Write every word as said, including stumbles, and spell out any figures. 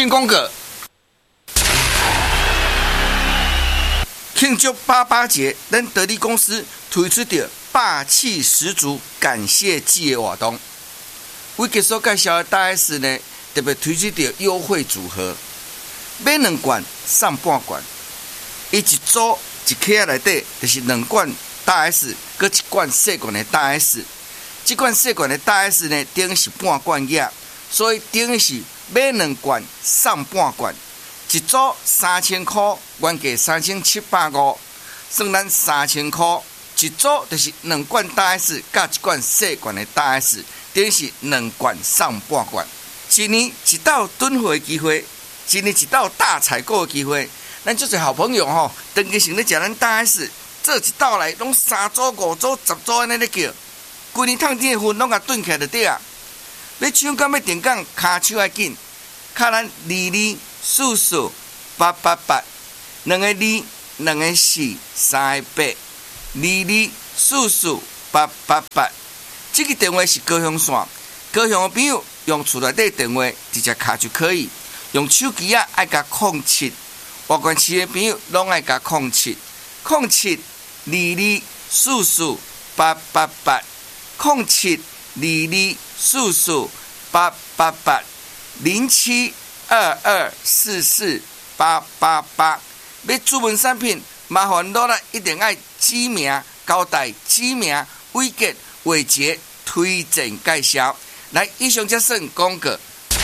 进广告。庆祝八八节，咱得力公司推出着霸气十足感谢季的活动。我给所介绍的大 S 呢，特别推出着优惠组合，买两罐送半罐。伊一组一盒内底就是两罐大 S， 搁一罐细罐的大 S。这罐细罐的大 S 呢，等于是半罐液，所以等于是买两罐送半罐。一组三千块，原价三千七百五，算咱三千块。一组就是两罐大 S 加一罐细罐的大 S， 等于是两罐送半罐。一年一道囤货的机会，一年一道大采购的机会。咱做些好朋友吼，长期性咧食咱大 S， 做一道来拢三组、五组、十组安尼咧叫，规年趁天的份拢甲囤起来就对啊。要抢到要定岗，骹手要紧，卡咱二二四四八八八，两个二，两个四，三个八，二二四四八八八。这个电话是高雄线，高雄的朋友用厝内底电话直接卡就可以，用手机啊爱加零七，外县市的朋友拢爱加零七，零七二二四四八八八，零七二二四四八八八，零七二二四四。八八八，要注文产品，麻烦落来一定要指名、交代指名、伟杰、伟杰推荐介绍。来，以上则算广告。